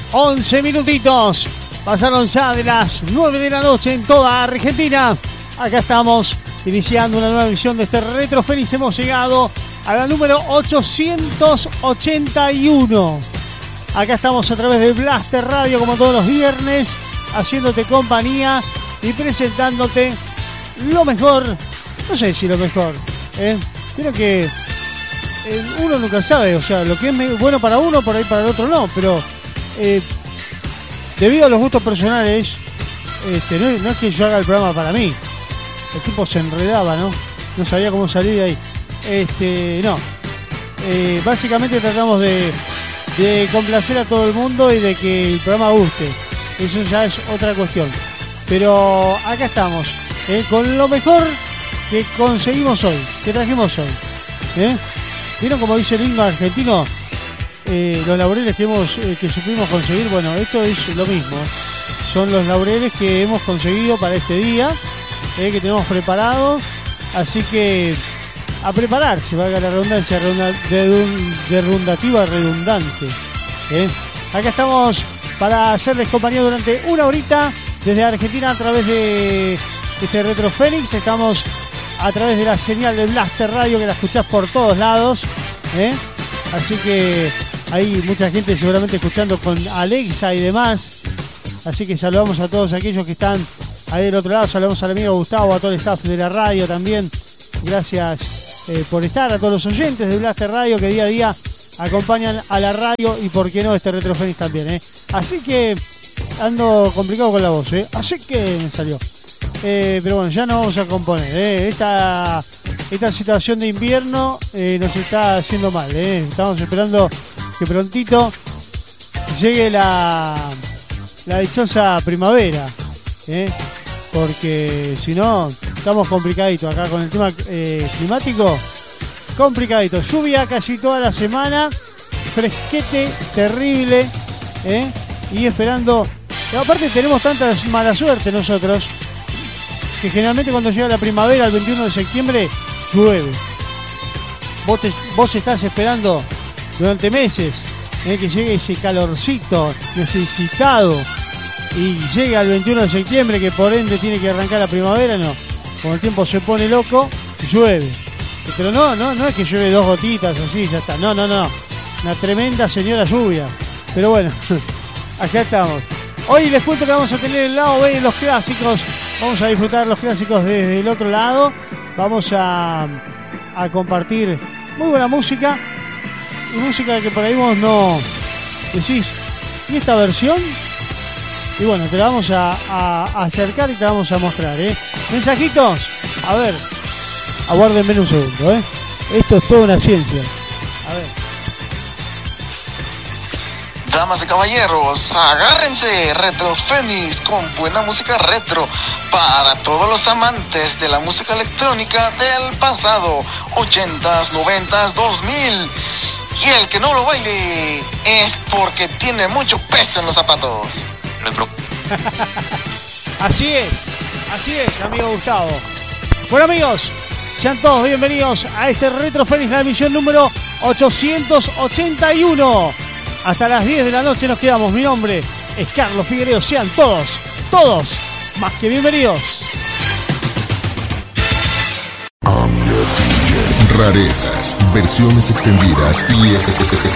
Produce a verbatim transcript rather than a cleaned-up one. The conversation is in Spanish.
once minutitos. Pasaron ya de las nueve de la noche en toda Argentina. Acá estamos iniciando una nueva emisión de este Retro Fénix. Hemos llegado a la número ochocientos ochenta y uno. Acá estamos a través de Blaster Radio, como todos los viernes, haciéndote compañía y presentándote lo mejor. No sé si lo mejor, ¿eh? Creo que eh, uno nunca sabe, o sea, lo que es bueno para uno, por ahí para el otro no, pero eh, debido a los gustos personales, este, no, no es que yo haga el programa para mí. El tipo se enredaba, ¿no? No sabía cómo salir de ahí. Este, no. Eh, básicamente tratamos de, de complacer a todo el mundo y de que el programa guste. Eso ya es otra cuestión. Pero acá estamos, ¿eh? Con lo mejor que conseguimos hoy, que trajimos hoy. ¿Eh? ¿Vieron como dice el himno argentino? Eh, los laureles que hemos eh, que supimos conseguir. Bueno, esto es lo mismo. Son los laureles que hemos conseguido para este día, eh, que tenemos preparados. Así que a prepararse, valga la redundancia, redundativa, redundante. ¿eh? Acá estamos para hacerles compañía durante una horita desde Argentina a través de este Retro Fénix. Estamos a través de la señal de Blaster Radio, que la escuchás por todos lados. ¿eh? Así que hay mucha gente seguramente escuchando con Alexa y demás. Así que saludamos a todos aquellos que están ahí del otro lado. Saludamos al amigo Gustavo, a todo el staff de la radio también. Gracias eh, por estar, a todos los oyentes de Blaster Radio que día a día acompañan a la radio y por qué no este Retro Fénix también. ¿eh? Así que ando complicado con la voz, ¿eh? así que me salió. Eh, pero bueno, ya no vamos a componer. ¿eh? Esta, esta situación de invierno eh, nos está haciendo mal. ¿eh? Estamos esperando que prontito llegue la, la dichosa primavera. ¿eh? Porque si no, estamos complicaditos acá con el tema eh, climático. Complicadito. Lluvia casi toda la semana. Fresquete terrible. ¿eh? Y esperando. Y aparte tenemos tanta mala suerte nosotros, que generalmente cuando llega la primavera, el veintiuno de septiembre, llueve. Vos, te, vos estás esperando durante meses eh, que llegue ese calorcito necesitado y llega el veintiuno de septiembre, que por ende tiene que arrancar la primavera. No, como el tiempo se pone loco, llueve. Pero no, no, no es que llueve dos gotitas así, ya está. No, no, no. Una tremenda señora lluvia. Pero bueno, acá estamos. Hoy les cuento que vamos a tener el lado B de los clásicos. Vamos a disfrutar los clásicos desde el otro lado. Vamos a, a compartir muy buena música. Y música que por ahí vos no decís, ¿y esta versión? Y bueno, te la vamos a, a, a acercar y te la vamos a mostrar. ¿eh? Mensajitos. A ver, aguárdenme un segundo. ¿eh? Esto es toda una ciencia. A ver. Damas y caballeros, agárrense, Retro Fénix con buena música retro para todos los amantes de la música electrónica del pasado, ochentas, noventas, dos mil. Y el que no lo baile es porque tiene mucho peso en los zapatos. Retro. Así es, así es, amigo Gustavo. Bueno, amigos, sean todos bienvenidos a este Retro Fénix, la emisión número ochocientos ochenta y uno. Hasta las diez de la noche nos quedamos. Mi nombre es Carlos Figueredo. Sean todos, todos, más que bienvenidos. Rarezas, versiones extendidas y S S S